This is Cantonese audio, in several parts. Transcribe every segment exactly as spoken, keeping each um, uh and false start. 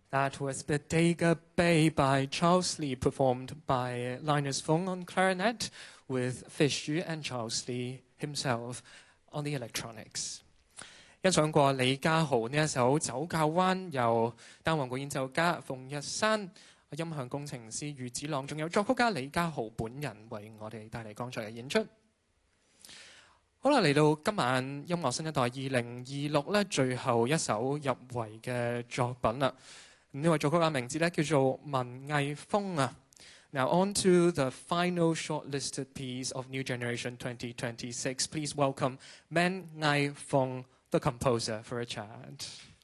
That was Bodega Bay by Charles Lee, performed by Linus Fung on clarinet, with Fish Yu and Charles Lee himself on the electronics. 欣賞過李家豪呢一首《酒窖灣》，由單簧管演奏家馮日山、音響工程師余子朗，仲有作曲家李家豪本人為我哋帶嚟剛才嘅演出。好啦，嚟到今晚音樂新一代二零二六咧最後一首入圍嘅作品啦。呢位作曲家名字咧叫做文藝峰啊。Now on to the final shortlisted piece of New Generation twenty twenty-six. Please welcome Man Ngai Fong, the composer, for a chat.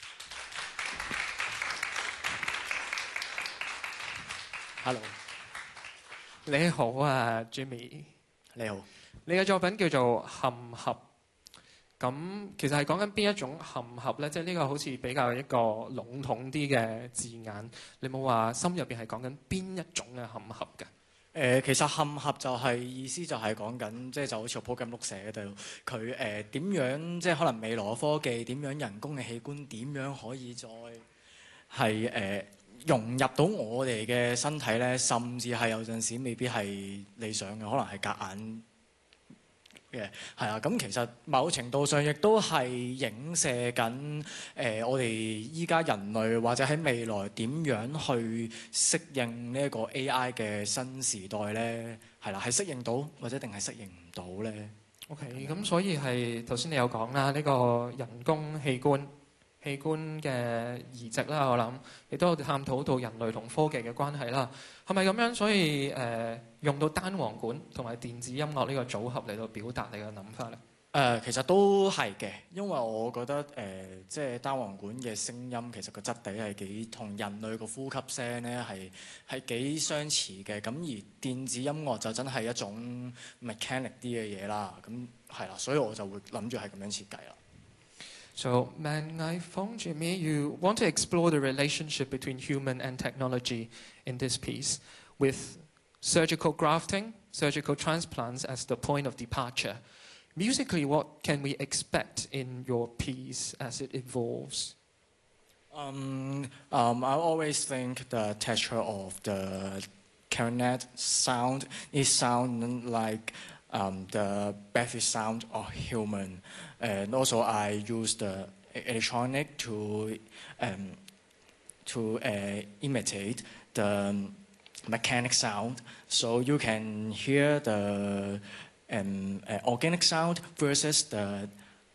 Hello， 你好啊 ，Jimmy。 你好。 你嘅作品叫做《嵌合》，咁其實係講緊邊一種嵌合咧？即係呢個好似比較一個籠統啲嘅字眼。你冇話心入邊係講緊邊一種嘅嵌合嘅？誒、 呃，其實嵌合就係、是、意思就係講緊，即係就好似我 program 錄寫到佢誒點樣，即係可能未來嘅科技點樣人工嘅器官點樣可以再係誒、呃、融入到我哋嘅身體咧，甚至係有陣時未必係理想嘅，可能係夾硬。嘅係啊，咁其實某程度上亦都係影射緊誒、呃、我哋依家人類或者喺未來點樣去適應呢一個 A I 嘅新時代咧，係啦，係適應到或者定係適應唔到咧 ？OK， 咁所以係頭先你有講啦，呢、這個人工器官器官嘅移植啦，我諗亦都有探討到人類同科技嘅關係啦。係咪咁樣？所以誒、呃、用到單簧管同埋電子音樂呢個組合嚟到表達你嘅諗法咧？誒、 呃，其實都係嘅，因為我覺得誒、呃，即係單簧管嘅聲音其實個質地係幾同人類個呼吸聲咧係係幾相似嘅。咁而電子音樂就真係一種 mechanic 啲嘅嘢啦。咁係啦，所以我就會諗住係咁樣設計啦。 So, Man Ngai Fong, Jimmy, you want to explore the relationship between human and technology in this piece, with surgical grafting, surgical transplants as the point of departure. Musically, what can we expect in your piece as it evolves? Um, um, I always think the texture of the clarinet sound is sound like um, the basic sound of human. And also, I use the electronic to um, to uh, imitate the mechanic sound, so you can hear the um, uh, organic sound versus the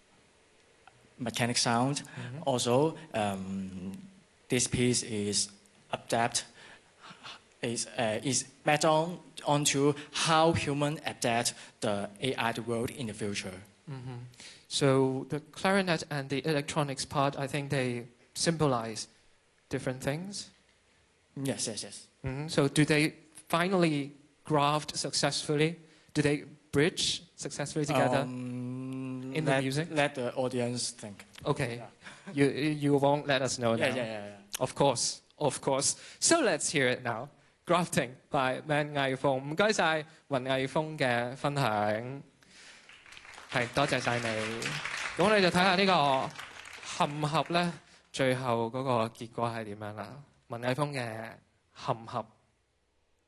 mechanic sound. Mm-hmm. Also, um, this piece is adapt is uh, is based on onto how human adapt the A I world in the future. Mm-hmm. So the clarinet and the electronics part, I think they symbolize different things. Yes, yes, yes. Mm-hmm. So do they finally graft successfully? Do they bridge successfully together um, in let, the music? Let the audience think. Okay. Yeah. you you won't let us know yeah, now. Yeah, yeah, yeah. Of course, of course. So let's hear it now. Grafting by Man Ngai Fong. 唔該晒文藝峰嘅分享。係，多謝晒你。咁我哋就睇下呢個嵌合咧，最後嗰個結果係點樣啦。文藝峰嘅嵌合。